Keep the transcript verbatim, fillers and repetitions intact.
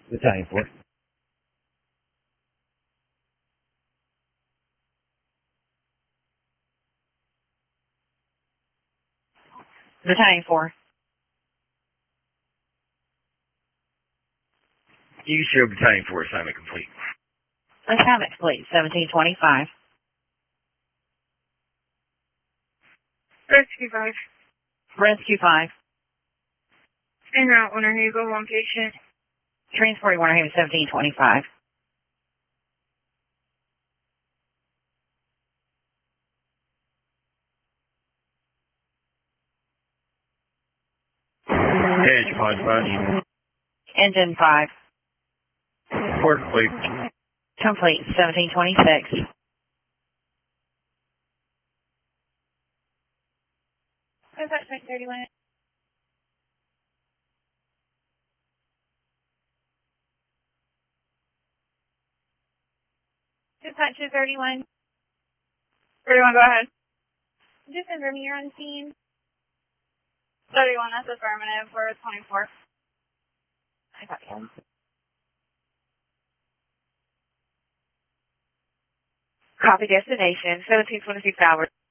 Battalion four. Battalion four. You can show Battalion four assignment complete. Assignment complete, seventeen twenty-five. Rescue five. Rescue five. En route, Winter Haven, location. Transporting Winter Haven, seventeen twenty-five. Edge, Pod five. Engine five. Port complete. Complete, seventeen twenty-six. Dispatch six thirty-one. Dispatch two thirty-one. thirty-one, go ahead. Just confirm you're on scene. thirty-one, that's affirmative for twenty-four. I got him. Copy destination, seventeen twenty-six hours.